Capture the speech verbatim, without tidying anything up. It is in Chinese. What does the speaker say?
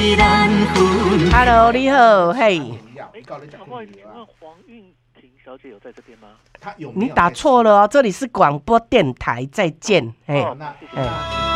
Hello， 你好，嘿。 请问黄韵婷小姐有在这边吗？ 你打错了哦，这里是广播电台，再见。哎， 哦，谢谢。